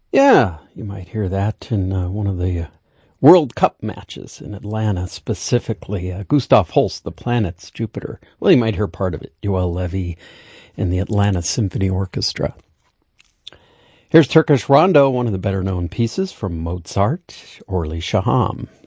Yeah, you might hear that in one of the World Cup matches in Atlanta, specifically. Gustav Holst, The Planets, Jupiter. Well, you might hear part of it. Joel Levy and the Atlanta Symphony Orchestra. Here's Turkish Rondo, one of the better-known pieces from Mozart, Orly Shaham.